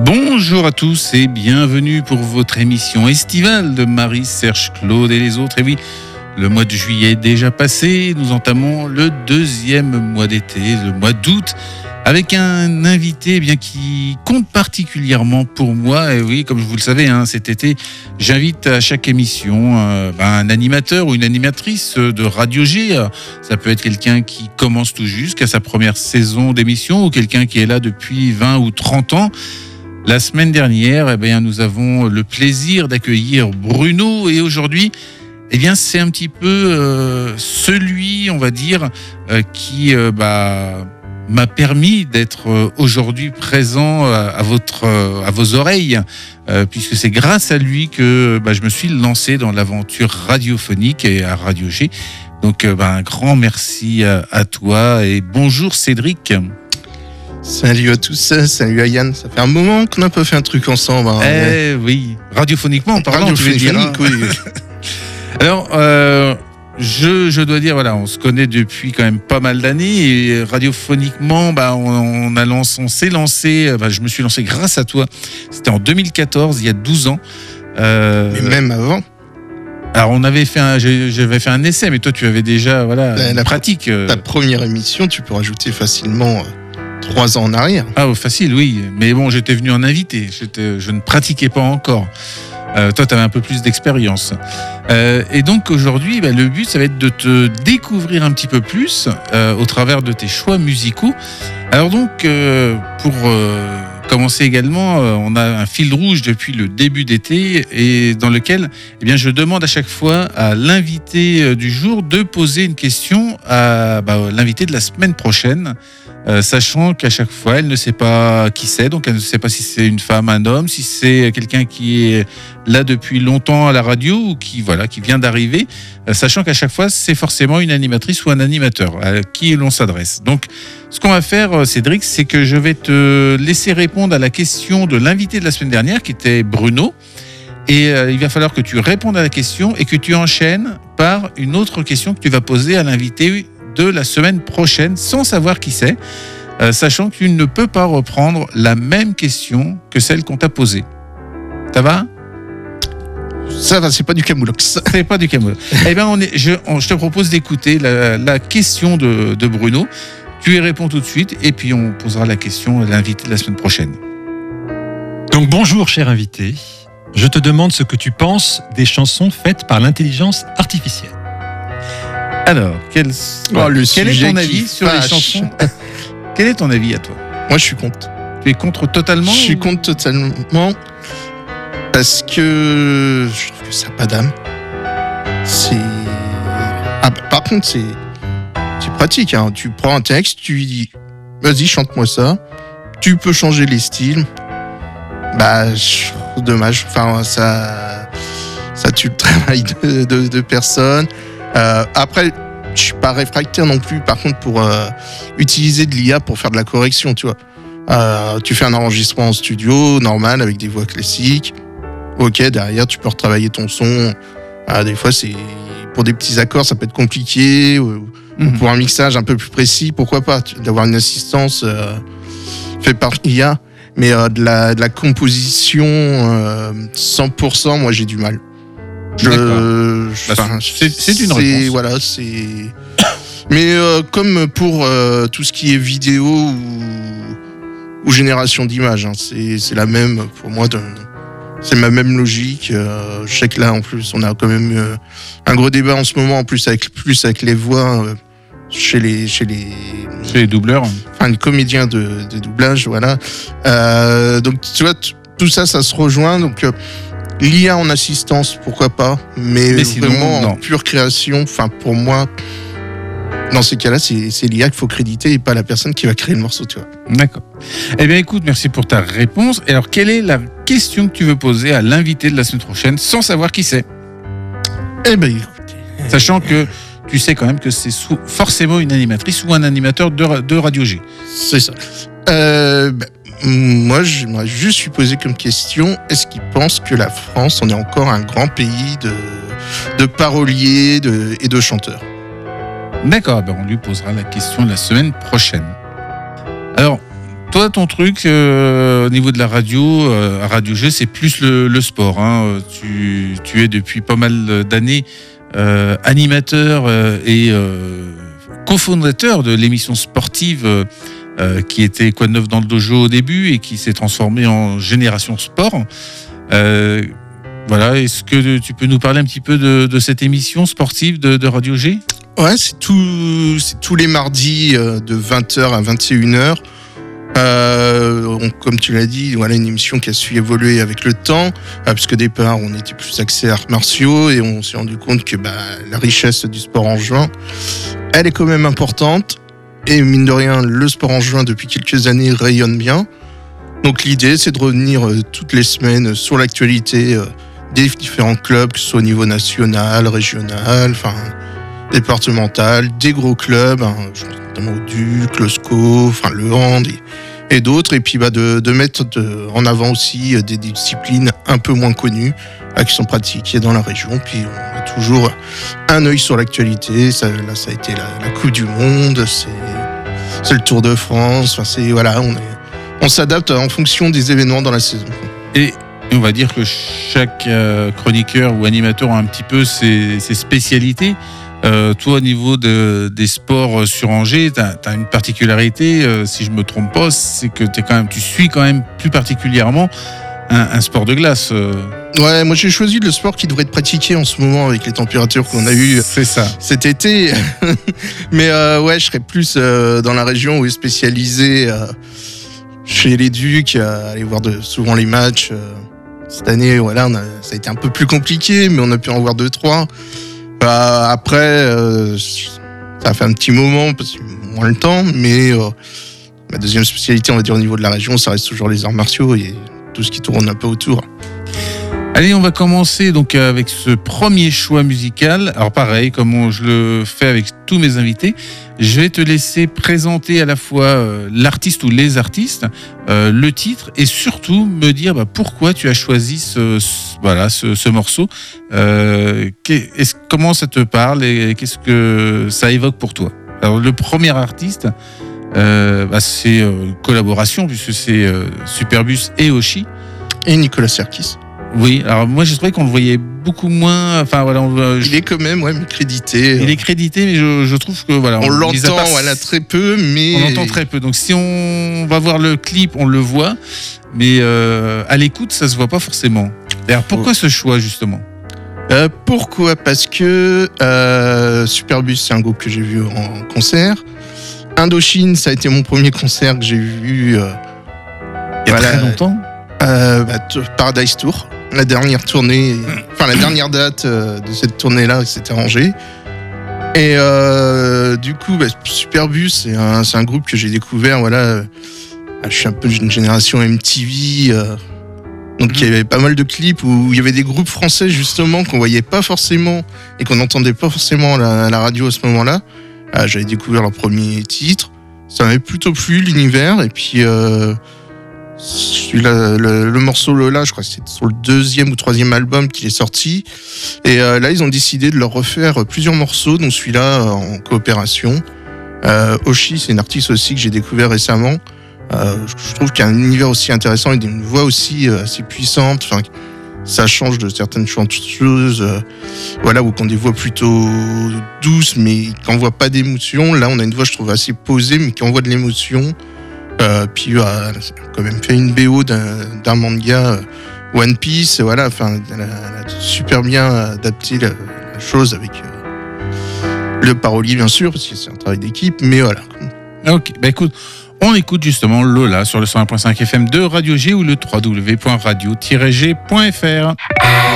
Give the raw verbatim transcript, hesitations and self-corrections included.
Bonjour à tous et bienvenue pour votre émission estivale de Marie, Serge, Claude et les autres. Et oui, le mois de juillet est déjà passé, nous entamons le deuxième mois d'été, le mois d'août, avec un invité eh bien qui compte particulièrement pour moi. Et oui, comme vous le savez, hein, cet été, j'invite à chaque émission euh, ben, un animateur ou une animatrice de Radio G. Ça peut être quelqu'un qui commence tout juste, qui a sa première saison d'émission, ou quelqu'un qui est là depuis vingt ou trente ans. La semaine dernière, eh bien, nous avons le plaisir d'accueillir Bruno, et aujourd'hui, eh bien, c'est un petit peu euh, celui, on va dire, euh, qui euh, bah, m'a permis d'être euh, aujourd'hui présent à, à, votre, euh, à vos oreilles, euh, puisque c'est grâce à lui que bah, je me suis lancé dans l'aventure radiophonique et à Radio G. Donc, euh, bah, un grand merci à, à toi et bonjour Cédric. Salut à tous, salut à Yann. Ça fait un moment qu'on n'a pas fait un truc ensemble. Hein, eh mais... oui, radiophoniquement en parlant, tu veux dire. Oui. Alors, euh, je, je dois dire, voilà, on se connaît depuis quand même pas mal d'années et radiophoniquement, bah, on, on, a lancé, on s'est lancé, bah, je me suis lancé grâce à toi. C'était en deux mille quatorze, il y a douze ans. Euh, mais même avant. Alors, on avait fait un, j'avais fait un essai, mais toi, tu avais déjà, voilà, la, la pratique. Ta première émission, tu peux rajouter facilement. Trois ans en arrière. Ah, oh, facile, oui. Mais bon, j'étais venu en invité. J'étais, je ne pratiquais pas encore. Euh, toi, tu avais un peu plus d'expérience. Euh, et donc, aujourd'hui, bah, le but, ça va être de te découvrir un petit peu plus euh, au travers de tes choix musicaux. Alors donc, euh, pour euh, commencer également, euh, on a un fil rouge depuis le début d'été et dans lequel eh bien, je demande à chaque fois à l'invité du jour de poser une question à bah, l'invité de la semaine prochaine. Euh, sachant qu'à chaque fois, elle ne sait pas qui c'est, donc elle ne sait pas si c'est une femme, un homme, si c'est quelqu'un qui est là depuis longtemps à la radio ou qui, voilà, qui vient d'arriver, euh, sachant qu'à chaque fois, c'est forcément une animatrice ou un animateur à qui l'on s'adresse. Donc, ce qu'on va faire, Cédric, c'est que je vais te laisser répondre à la question de l'invité de la semaine dernière, qui était Bruno, et euh, il va falloir que tu répondes à la question et que tu enchaînes par une autre question que tu vas poser à l'invité de la semaine prochaine sans savoir qui c'est, euh, sachant que tu ne peux pas reprendre la même question que celle qu'on t'a posée. Ça va ? Ça va, c'est pas du camoulox. C'est pas du camoulox. Eh bien, on est, je, on, je te propose d'écouter la, la question de, de Bruno. Tu y réponds tout de suite et puis on posera la question à l'invité de la semaine prochaine. Donc bonjour cher invité, je te demande ce que tu penses des chansons faites par l'intelligence artificielle. Alors, quel, oh, le quel est ton avis fâche. sur les chansons ? Quel est ton avis à toi ? Moi, je suis contre. Tu es contre totalement ? Je suis ou... contre totalement parce que je trouve que ça n'a pas d'âme. C'est... Ah, par contre, c'est, c'est pratique. Hein. Tu prends un texte, tu lui dis « Vas-y, chante-moi ça ». Tu peux changer les styles. Bah, je... dommage. Enfin, ça, ça tue le travail de, de, de personnes. Euh, après, je suis pas réfractaire non plus. Par contre, pour euh, utiliser de l'I A pour faire de la correction, tu vois, euh, tu fais un enregistrement en studio normal avec des voix classiques. Ok, derrière, tu peux retravailler ton son. Euh, des fois, c'est pour des petits accords, ça peut être compliqué. Ou, mm-hmm. ou pour un mixage un peu plus précis, pourquoi pas d'avoir une assistance euh, faite par I A. Mais euh, de la de la composition euh, cent pour cent, moi, j'ai du mal. Je, je, bah, c'est, c'est une réponse. Voilà, c'est. Mais euh, comme pour euh, tout ce qui est vidéo ou, ou génération d'images, hein, c'est, c'est la même pour moi. De, c'est ma même logique. Euh, je sais que là, en plus, on a quand même euh, un gros débat en ce moment, en plus avec plus avec les voix euh, chez les chez les chez les doubleurs. Enfin, les comédiens de, de doublage, voilà. Euh, donc tu vois, t- tout ça, ça se rejoint. Donc euh, l'I A en assistance, pourquoi pas, mais, mais sinon, vraiment non. En pure création, enfin pour moi, dans ces cas-là, c'est, c'est l'I A qu'il faut créditer et pas la personne qui va créer le morceau, tu vois. D'accord. Eh bien écoute, merci pour ta réponse. Et alors, quelle est la question que tu veux poser à l'invité de la semaine prochaine sans savoir qui c'est ? Eh bien écoutez... Sachant que tu sais quand même que c'est sous, forcément une animatrice ou un animateur de, de Radio G. C'est ça. Euh... Ben... Moi, j'aimerais juste lui poser comme question, est-ce qu'il pense que la France, on est encore un grand pays de, de paroliers de, et de chanteurs ? D'accord, ben on lui posera la question la semaine prochaine. Alors, toi, ton truc euh, au niveau de la radio, euh, à Radio G, c'est plus le, le sport. Hein. Tu, tu es depuis pas mal d'années euh, animateur euh, et euh, cofondateur de l'émission sportive euh, qui était Quoi de neuf dans le dojo au début et qui s'est transformée en Génération Sport. Euh, voilà, est-ce que tu peux nous parler un petit peu de, de cette émission sportive de, de Radio G ? Ouais, c'est, tout, c'est tous les mardis euh, de vingt heures à vingt et une heures. Euh, on, comme tu l'as dit, voilà une émission qui a su évoluer avec le temps, euh, puisque au départ on était plus axé arts martiaux et on s'est rendu compte que bah, la richesse du sport en juin, elle est quand même importante. Et mine de rien, le sport en juin depuis quelques années rayonne bien. Donc l'idée, c'est de revenir euh, toutes les semaines sur l'actualité euh, des différents clubs, que ce soit au niveau national, régional, enfin départemental, des gros clubs, hein, notamment au Duc, le SCO, enfin le Hand et, et d'autres, et puis bah, de, de mettre de, en avant aussi euh, des disciplines un peu moins connues euh, qui sont pratiquées dans la région. Puis on a toujours un œil sur l'actualité. Ça, là, ça a été la, la Coupe du Monde, c'est, c'est le Tour de France. Enfin, c'est voilà, on est, on s'adapte en fonction des événements dans la saison. Et Et on va dire que chaque euh, chroniqueur ou animateur a un petit peu ses, ses spécialités. Euh, toi, au niveau de, des sports sur Angers, tu as une particularité, euh, si je me trompe pas, c'est que t'es quand même, tu suis quand même plus particulièrement un, un sport de glace. Euh. Ouais, moi j'ai choisi le sport qui devrait être pratiqué en ce moment avec les températures qu'on a eues c'est ça. cet été. Mais euh, ouais, je serais plus euh, dans la région où est spécialisé euh, chez les Ducs, à aller voir de, souvent les matchs. Euh. Cette année, voilà, on a, ça a été un peu plus compliqué, mais on a pu en voir deux, trois. Bah, après, euh, ça a fait un petit moment, parce que moins le temps, mais euh, ma deuxième spécialité, on va dire au niveau de la région, ça reste toujours les arts martiaux et tout ce qui tourne un peu autour. Allez, on va commencer donc avec ce premier choix musical. Alors pareil, comme on, je le fais avec tous mes invités, je vais te laisser présenter à la fois euh, l'artiste ou les artistes, euh, le titre et surtout me dire bah, pourquoi tu as choisi ce, ce, voilà, ce, ce morceau. Euh, qu'est, comment ça te parle et qu'est-ce que ça évoque pour toi ? Alors le premier artiste, euh, bah, c'est euh, collaboration puisque c'est euh, Superbus et Oshi. Et Nicolas Serkis. Oui, alors moi je trouvais qu'on le voyait beaucoup moins. Enfin voilà, on, il est quand même ouais, crédité. Il est crédité, mais je, je trouve que voilà, on, on l'entend, pas, voilà, très peu, mais on l'entend très peu. Donc si on va voir le clip, on le voit, mais euh, à l'écoute, ça se voit pas forcément. D'ailleurs, pourquoi oh. ce choix justement ? euh, Pourquoi ? Parce que euh, Superbus, c'est un groupe que j'ai vu en concert. Indochine, ça a été mon premier concert que j'ai vu. Euh, il y a voilà, très longtemps. Euh, bah, t- Paradise Tour. La dernière tournée, enfin la dernière date euh, de cette tournée-là, c'était Angers. Et euh, du coup, bah, Superbus, c'est un, c'est un groupe que j'ai découvert. Voilà, euh, je suis un peu d'une génération M T V, euh, donc il y avait pas mal de clips où il y avait des groupes français justement qu'on voyait pas forcément et qu'on n'entendait pas forcément à la, à la radio à ce moment-là. Ah, j'avais découvert leur premier titre, ça m'avait plutôt plu l'univers et puis. Euh, Celui-là, le, le morceau Lola, je crois que c'est sur le deuxième ou troisième album qu'il est sorti. Et euh, là, ils ont décidé de leur refaire plusieurs morceaux, dont celui-là euh, en coopération. Euh, Oshi, c'est une artiste aussi que j'ai découvert récemment. Euh, je trouve qu'il y a un univers aussi intéressant et une voix aussi euh, assez puissante. Enfin, ça change de certaines chanteuses, euh, voilà, où on a des voix plutôt douces, mais qui n'envoient pas d'émotion. Là, on a une voix, je trouve, assez posée, mais qui envoie de l'émotion. Euh, puis euh, elle a quand même fait une B O d'un, d'un manga euh, One Piece, voilà, enfin, elle, elle a super bien adapté la, la chose avec euh, le parolier bien sûr, parce que c'est un travail d'équipe, mais voilà. Ok, bah écoute, on écoute justement Lola sur le cent un virgule cinq F M de Radio G ou le w w w point radio tiret g point f r.